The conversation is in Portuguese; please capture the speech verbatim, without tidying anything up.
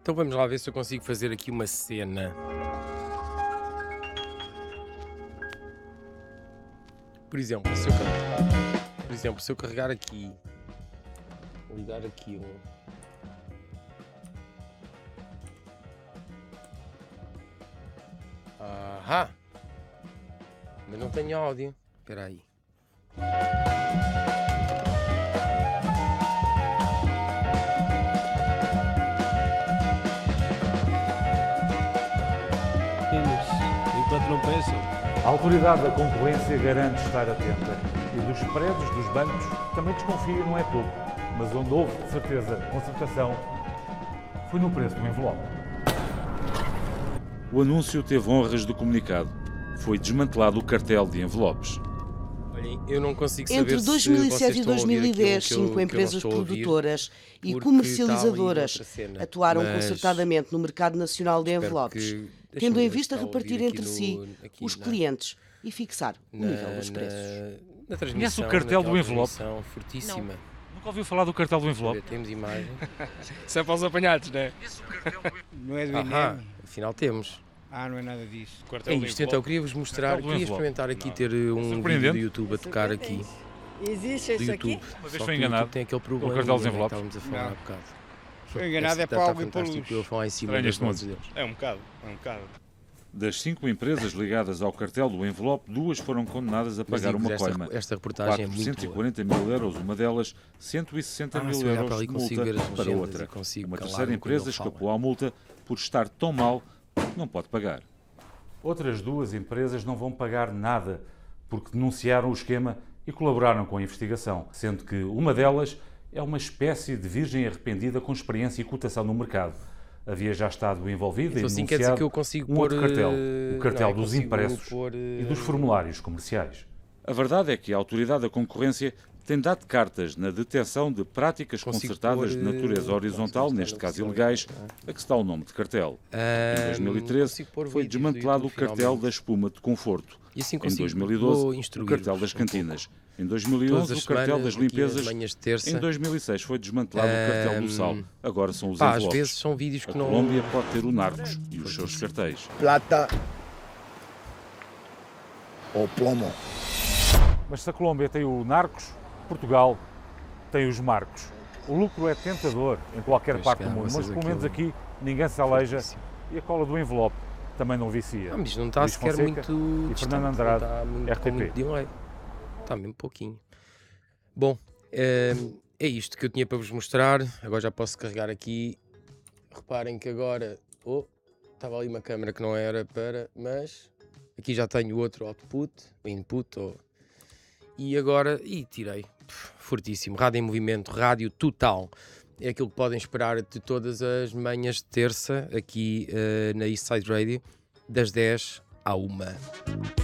Então vamos lá ver se eu consigo fazer aqui uma cena. Por exemplo, se eu, car- por exemplo, se eu carregar aqui, ligar aquilo. Ahá! Mas não tenho áudio. Espera aí. Temos, enquanto não pensam. A autoridade da concorrência garante estar atenta e dos prédios dos bancos também desconfia, não é pouco, mas onde houve, de certeza, concertação, foi no preço do envelope. O anúncio teve honras do comunicado. Foi desmantelado o cartel de envelopes. Olhem, eu não consigo saber Entre se dois mil e vocês sete e estão a ouvir dois mil e dez, aquilo que eu- cinco que eu não empresas estou a ouvir, produtoras e porque comercializadoras está ali outra cena. atuaram Mas concertadamente no mercado nacional de espero envelopes, que- tendo deixa-me em ver se vista está a ouvir repartir aqui entre no- si aqui os na- clientes e fixar o na- nível dos na- preços. na transmissão, Conhece o cartel do naquela envelope? transmissão fortíssima. Nunca ouviu falar do cartel do Deixa eu envelope? ver, Temos imagem. Isso é para os apanhados, não é? Não é do Ahá, INEM? afinal temos. Ah, não é nada disso. É isto, então queria-vos mostrar, Cartel do queria envelope. experimentar aqui ter uh, um vídeo Surpreendente. do YouTube a tocar aqui. Existe Do isso aqui? YouTube. Uma vez Só foi que o enganado YouTube tem aquele problema cartel dos que envelopes. estávamos a falar Não. há bocado. Foi enganado é Está para algo e para fantástico, luz. eu vou lá em cima Estranho das este mãos mundo. deles. É um bocado, é um bocado. Das cinco empresas ligadas ao cartel do envelope, duas foram condenadas a Mas pagar digo-vos, uma esta, coima. esta reportagem é muito boa. quatrocentos e quarenta mil euros uma delas, cento e sessenta Ah, mil se olhar euros para ali de consigo multa ver as para legendas outra. e consigo Uma calar-me terceira quando ele empresa fala. escapou à multa por estar tão mal que não pode pagar. Outras duas empresas não vão pagar nada porque denunciaram o esquema e colaboraram com a investigação, sendo que uma delas é uma espécie de virgem arrependida com experiência e cotação no mercado. Havia já estado envolvida Então e assim quer dizer denunciado que eu consigo um pôr... outro cartel, eh, o cartel não, eu dos consigo impressos pôr, e dos eh, formulários comerciais. A verdade é que a Autoridade da Concorrência tem dado cartas na detecção de práticas Consigo concertadas pôr, de natureza eh, horizontal, não, neste não caso sei, ilegais, não a que se dá o nome de cartel. ah, Em dois mil e treze consigo pôr foi vídeos do desmantelado o YouTube, cartel finalmente. da espuma de conforto. E assim Em consigo, dois mil e vou doze, o instruir-vos cartel das um cantinas. Em dois mil pouco. e Todas onze, as o cartel semanas, das aqui às limpezas. manhãs de terça. Em dois mil e seis foi desmantelado o cartel do sal. Ahm, Agora são os Pá, às envelopes. vezes são vídeos A que não... Colômbia pode ter o Narcos e os seus cartéis. Plata o plomo. Mas se a Colômbia tem o Narcos, Portugal tem os Marcos. O lucro é tentador em qualquer Pois, parte do calhar, mundo, mas vocês pelo menos aquilo- aqui ninguém se aleja Fortíssimo. e a cola do envelope também não vicia. Ah, mas não está Luís sequer Fonseca muito e distante, Fernando não Andrade, está muito, R T P. com muito delay. Está mesmo pouquinho. Bom, é, é isto que eu tinha para vos mostrar. Agora já posso carregar aqui. Reparem que agora... Oh, estava ali uma câmera que não era para... Mas aqui já tenho outro output, o input. Oh, e agora... Ih, tirei. Pff, fortíssimo. Rádio em movimento, rádio total. É aquilo que podem esperar de todas as manhãs de terça aqui eh, na Eastside Radio, das dez à uma.